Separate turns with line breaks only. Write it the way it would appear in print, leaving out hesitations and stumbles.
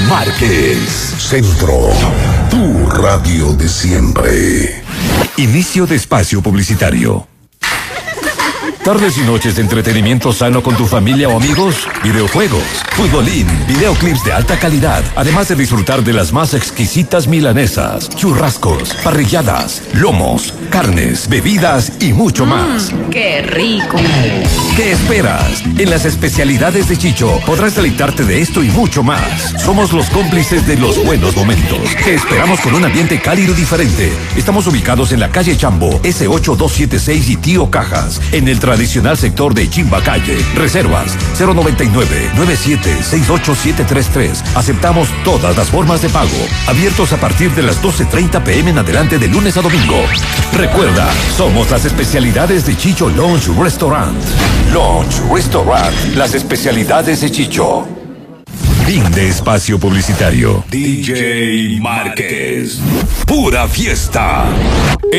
Márquez. Centro, tu radio de siempre.
Inicio de espacio publicitario. Tardes y noches de entretenimiento sano con tu familia o amigos, videojuegos, futbolín, videoclips de alta calidad, además de disfrutar de las más exquisitas milanesas, churrascos, parrilladas, lomos, carnes, bebidas y mucho más.
¡Qué rico!
¿Qué esperas? En las especialidades de Chicho podrás deleitarte de esto y mucho más. Somos los cómplices de los buenos momentos. Te esperamos con un ambiente cálido y diferente. Estamos ubicados en la calle Chambo, S8276 y Tío Cajas, en el tradicional sector de Chimbacalle. Reservas 099-9768-733. Aceptamos todas las formas de pago. Abiertos a partir de las 12:30 p.m. en adelante de lunes a domingo. Recuerda, somos las especialidades de Chicho Lounge Restaurant. Lounge Restaurant, las especialidades de Chicho. Fin de espacio publicitario.
DJ Márquez.
Pura fiesta.